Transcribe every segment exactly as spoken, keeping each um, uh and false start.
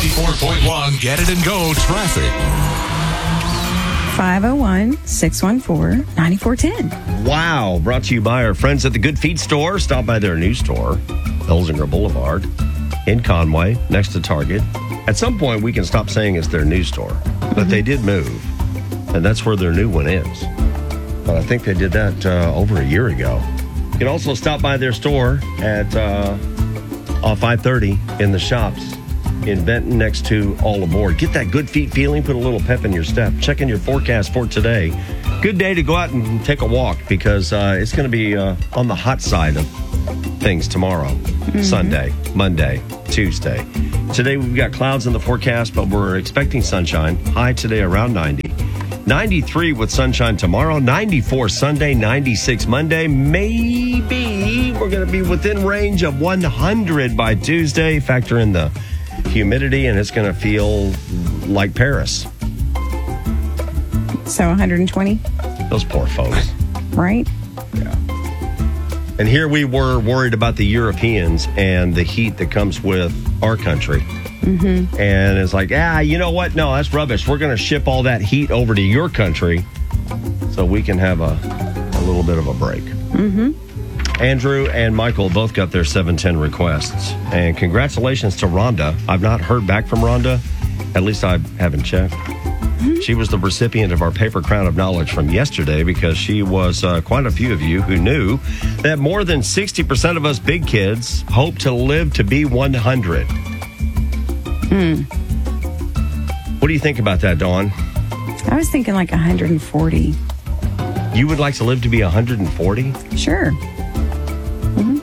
ninety-four point one Get It and Go traffic. five oh one, six one four, nine four one zero. Wow. Brought to you by our friends at the Good Feet store. Stop by their new store, Elzinger Boulevard, in Conway, next to Target. At some point, we can stop saying it's their new store. But mm-hmm. they did move, and that's where their new one is. But I think they did that uh, over a year ago. You can also stop by their store at uh, uh, five thirty in the shops in Benton next to All Aboard. Get that Good Feet feeling, put a little pep in your step. Check in your forecast for today. Good day to go out and take a walk because uh, it's going to be uh, on the hot side of things tomorrow, mm-hmm. Sunday, Monday, Tuesday. Today we've got clouds in the forecast, but we're expecting sunshine. High today around ninety. ninety-three with sunshine tomorrow, ninety-four Sunday, ninety-six Monday. Maybe we're going to be within range of one hundred by Tuesday. Factor in the humidity, and it's going to feel like Paris. So one hundred twenty? Those poor folks. Right? Yeah. And here we were worried about the Europeans and the heat that comes with our country. Mm-hmm. And it's like, ah, you know what? No, that's rubbish. We're going to ship all that heat over to your country so we can have a, a little bit of a break. Mm-hmm. Andrew and Michael both got their seven ten requests. And congratulations to Rhonda. I've not heard back from Rhonda. At least I haven't checked. Mm-hmm. She was the recipient of our Paper Crown of Knowledge from yesterday because she was uh, quite a few of you who knew that more than sixty percent of us big kids hope to live to be one hundred. Hmm. What do you think about that, Dawn? I was thinking like one hundred forty. You would like to live to be one hundred forty? Sure. Mm-hmm.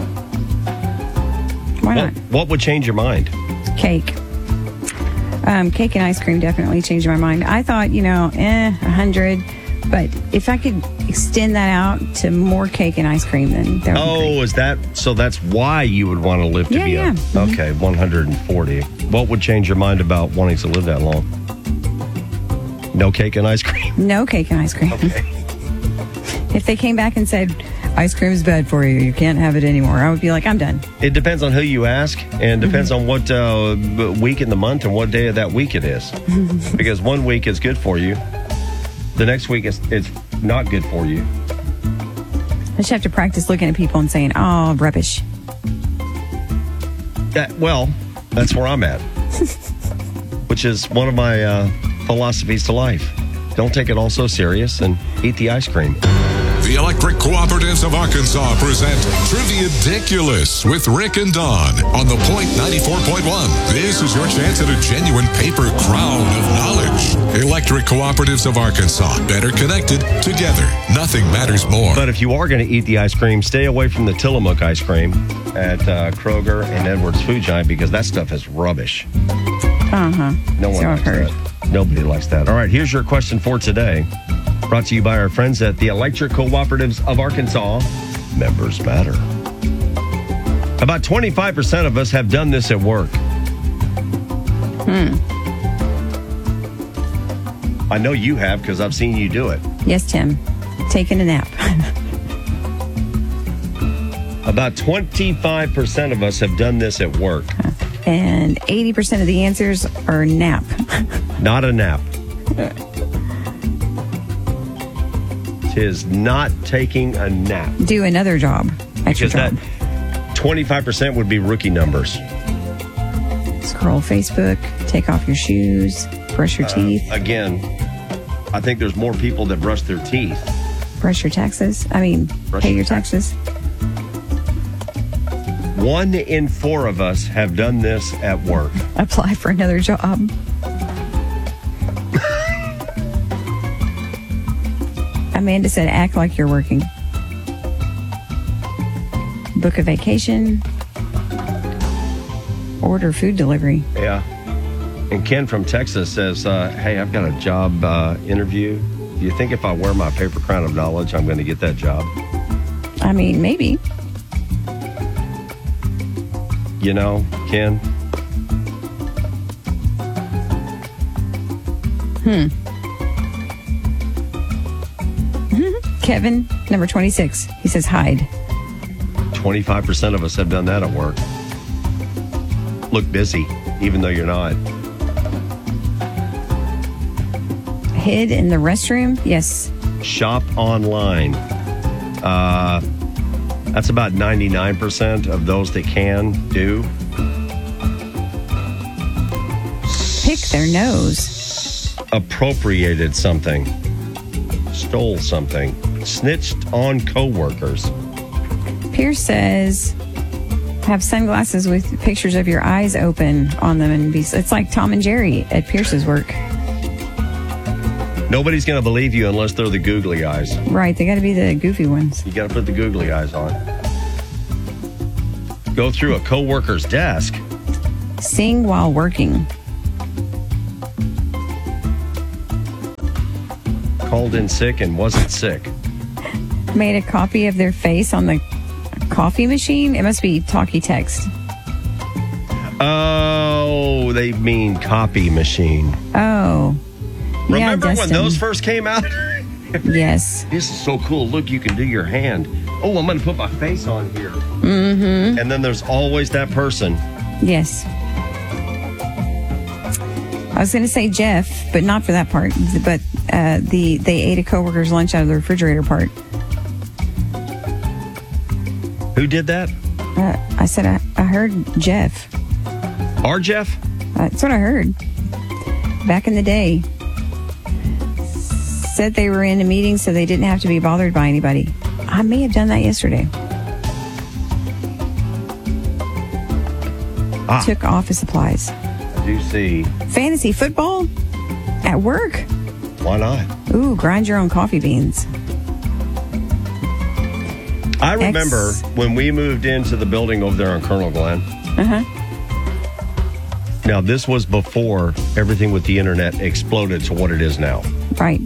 Why what, not? What would change your mind? Cake. Um, cake and ice cream definitely changed my mind. I thought, you know, eh, one hundred. But if I could extend that out to more cake and ice cream, then that would oh, be great. is that so? That's why you would want to live to yeah, be yeah. a Mm-hmm. okay, one hundred forty. What would change your mind about wanting to live that long? No cake and ice cream. No cake and ice cream. Okay. If they came back and said ice cream is bad for you, you can't have it anymore, I would be like, I'm done. It depends on who you ask, and depends mm-hmm. on what uh, week in the month and what day of that week it is. Because one week is good for you, the next week it's it's not good for you. I just have to practice looking at people and saying, oh, rubbish. Uh, well, that's where I'm at, which is one of my uh, philosophies to life. Don't take it all so serious and eat the ice cream. The Electric Cooperatives of Arkansas present Triviadiculous with Rick and Dawn on The Point ninety-four point one. This is your chance at a genuine paper crown of knowledge. Electric Cooperatives of Arkansas. Better connected, together. Nothing matters more. But if you are going to eat the ice cream, stay away from the Tillamook ice cream at uh, Kroger and Edwards Food Giant because that stuff is rubbish. Uh-huh. No one so likes I've heard. that. Nobody likes that. All right, here's your question for today. Brought to you by our friends at the Electric Cooperatives of Arkansas. Members matter. About twenty-five percent of us have done this at work. Hmm. I know you have because I've seen you do it. Yes, Tim. Taking a nap. About twenty-five percent of us have done this at work. And eighty percent of the answers are nap. Not a nap. Tis not taking a nap. Do another job. Extra Because job. that twenty-five percent would be rookie numbers. Scroll Facebook, take off your shoes, brush your Uh, teeth, again, I think there's more people that brush their teeth. brush your taxes. I mean, Brush pay your your taxes. One in four of us have done this at work. Apply for another job. Amanda said, act like you're working. Book a vacation. Order food delivery. Yeah. And Ken from Texas says, uh, hey, I've got a job uh, interview. Do you think if I wear my paper crown of knowledge, I'm going to get that job? I mean, maybe. You know, Ken? Hmm. Kevin, number twenty-six. He says hide. twenty-five percent of us have done that at work. look busy, even though you're not. Hid in the restroom? Yes. Shop online. Uh, that's about ninety-nine percent of those that can do. Pick their nose. Appropriated something. Stole something. Snitched on coworkers. Pierce says, have sunglasses with pictures of your eyes open on them. And be, it's like Tom and Jerry at Pierce's work. Nobody's going to believe you unless they're the googly eyes. Right. They got to be the goofy ones. You got to put the googly eyes on. Go through a coworker's desk. Sing while working. Called in sick and wasn't sick. Made a copy of their face on the coffee machine. It must be talkie text. Oh, they mean copy machine. Oh. Remember yeah, when those first came out? Yes. This is so cool. Look, you can do your hand. Oh, I'm going to put my face on here. Mm-hmm. And then there's always that person. Yes. I was going to say Jeff, but not for that part. But uh, the they ate a coworker's lunch out of the refrigerator part. Who did that? Uh, I said I, I heard Jeff. Our Jeff? That's what I heard. Back in the day. Said they were in a meeting so they didn't have to be bothered by anybody. I may have done that yesterday. Ah. Took office supplies. I do see. Fantasy football? At work? Why not? Ooh, grind your own coffee beans. I remember X. when we moved into the building over there on Colonel Glenn. Uh-huh. Now, this was before everything with the internet exploded to what it is now. Right.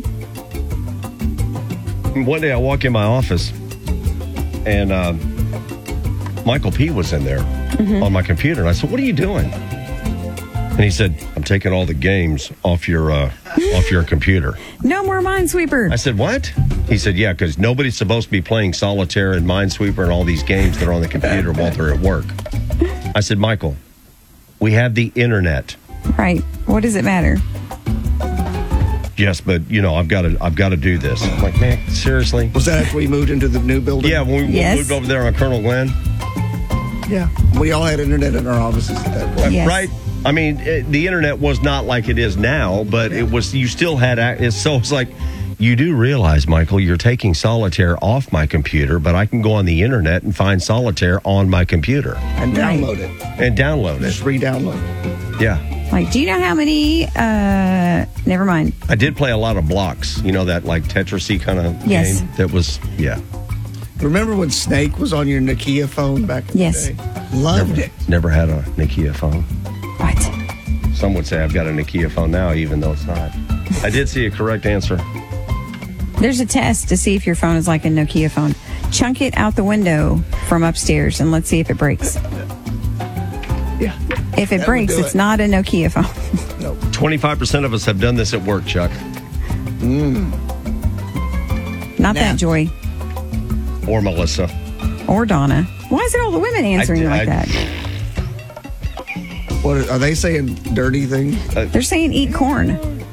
One day I walk in my office and uh, Michael P. was in there mm-hmm. on my computer. And I said, what are you doing? And he said, I'm taking all the games off your uh, off your computer. No more Minesweeper. I said, what? He said, yeah, because nobody's supposed to be playing Solitaire and Minesweeper and all these games that are on the computer while they're at work. I said, Michael, we have the internet. Right. What does it matter? Yes, but you know, I've got to, I've got to do this. I'm like, man, seriously? Was that after we moved into the new building? Yeah, when we Yes. moved over there on Colonel Glenn. Yeah. We all had internet in our offices at that point. Yes. Right? I mean, it, the internet was not like it is now, but it was. You still had. It's so it's like you do realize, Michael, you're taking Solitaire off my computer, but I can go on the internet and find Solitaire on my computer And download it. and download Just it. re-download it. Yeah. Like, do you know how many? Uh, never mind. I did play a lot of blocks. You know that like Tetris-y kind of Yes. game. That was yeah. Remember when Snake was on your Nokia phone back in Yes. the day? Loved it. Never had a Nokia phone. What? Some would say I've got a Nokia phone now, even though it's not. I did see a correct answer. There's a test to see if your phone is like a Nokia phone. Chunk it out the window from upstairs and let's see if it breaks. Yeah. If it That would breaks, do it's it. not a Nokia phone. No. twenty-five percent of us have done this at work, Chuck. Not Nah. that, Joy. Or Melissa. Or Donna. Why is it all the women answering I- like I- that? What are, are they saying? Dirty things? They're saying eat corn.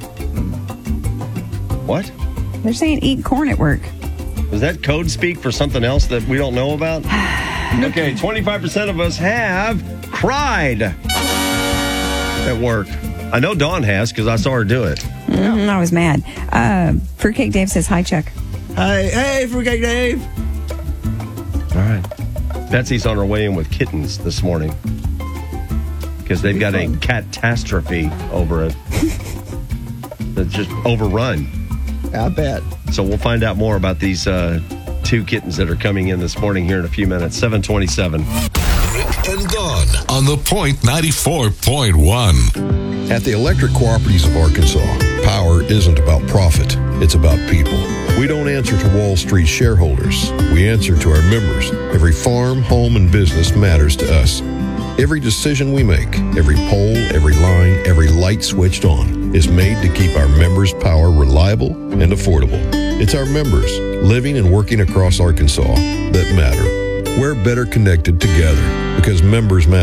What? They're saying eat corn at work. Does that code speak for something else that we don't know about? Okay, twenty-five percent of us have cried at work. I know Dawn has because I saw her do it. Mm, I was mad. Uh, Fruitcake Dave says, hi, Chuck. Hey, hey, Fruitcake Dave. All right. Betsy's on her way in with kittens this morning because they've got fun. a catastrophe over it. That's just overrun. I bet. So we'll find out more about these uh, two kittens that are coming in this morning here in a few minutes. seven twenty-seven. Rick and Dawn on the Point ninety-four point one. At the Electric Cooperatives of Arkansas, power isn't about profit, it's about people. We don't answer to Wall Street shareholders. We answer to our members. Every farm, home, and business matters to us. Every decision we make, every pole, every line, every light switched on is made to keep our members' power reliable and affordable. It's our members living and working across Arkansas that matter. We're better connected together because members matter.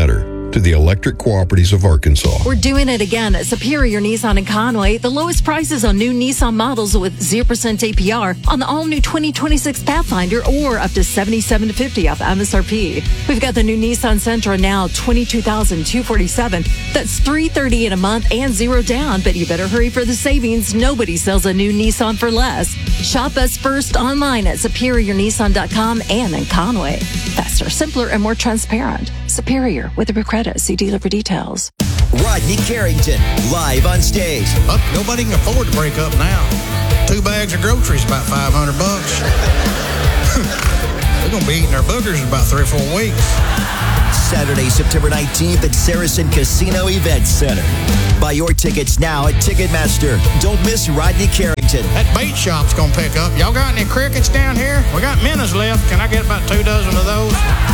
to the Electric Cooperatives of Arkansas. We're doing it again at Superior Nissan in Conway. The lowest prices on new Nissan models with zero percent A P R on the all-new twenty twenty-six Pathfinder or up to seventy-seven to fifty off M S R P. We've got the new Nissan Sentra now twenty-two thousand two hundred forty-seven dollars. That's three hundred thirty dollars in a month and zero down, but you better hurry for the savings. Nobody sells a new Nissan for less. Shop us first online at superior nissan dot com and in Conway. Faster, simpler, and more transparent. Superior with a credit. See dealer for details. Rodney Carrington, live on stage. But nobody can afford to break up now. Two bags of groceries about five hundred bucks. We're going to be eating our boogers in about three or four weeks. Saturday, September nineteenth at Saracen Casino Event Center. Buy your tickets now at Ticketmaster. Don't miss Rodney Carrington. That bait shop's going to pick up. Y'all got any crickets down here? We got minnows left. Can I get about two dozen of those?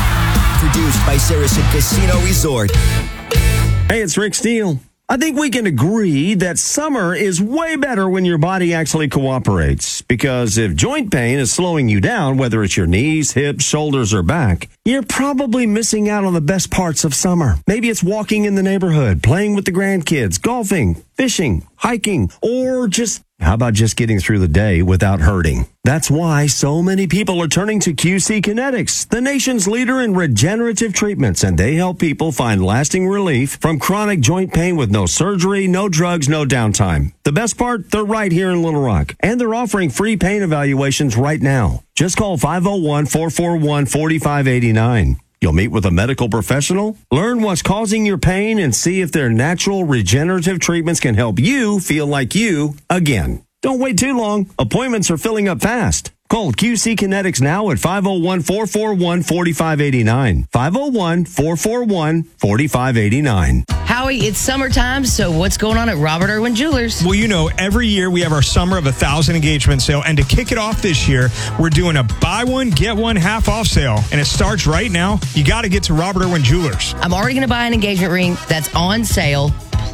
Produced by Saracen Casino Resort. Hey, it's Rick Steele. I think we can agree that summer is way better when your body actually cooperates. Because if joint pain is slowing you down, whether it's your knees, hips, shoulders, or back, you're probably missing out on the best parts of summer. Maybe it's walking in the neighborhood, playing with the grandkids, golfing, fishing, hiking, or just, how about just getting through the day without hurting? That's why so many people are turning to Q C Kinetics, the nation's leader in regenerative treatments, and they help people find lasting relief from chronic joint pain with no surgery, no drugs, no downtime. The best part, they're right here in Little Rock, and they're offering free pain evaluations right now. Just call five oh one, four four one, four five eight nine. You'll meet with a medical professional, learn what's causing your pain, and see if their natural regenerative treatments can help you feel like you again. Don't wait too long. Appointments are filling up fast. Call Q C Kinetics now at five oh one, four four one, four five eight nine. five oh one, four four one, four five eight nine. Howie, it's summertime, so what's going on at Robert Irwin Jewelers? Well, you know, every year we have our Summer of a Thousand engagement sale, and to kick it off this year, we're doing a buy one, get one half off sale, and it starts right now. You got to get to Robert Irwin Jewelers. I'm already going to buy an engagement ring that's on sale.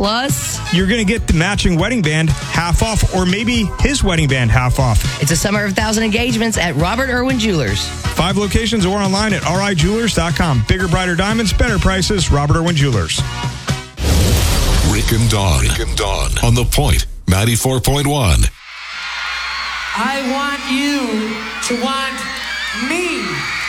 Plus, you're going to get the matching wedding band half off, or maybe his wedding band half off. It's a Summer of a Thousand engagements at Robert Irwin Jewelers. Five locations or online at r i jewelers dot com. Bigger, brighter diamonds, better prices, Robert Irwin Jewelers. Rick and Dawn. Rick and Dawn on The Point, ninety-four point one. I want you to want me.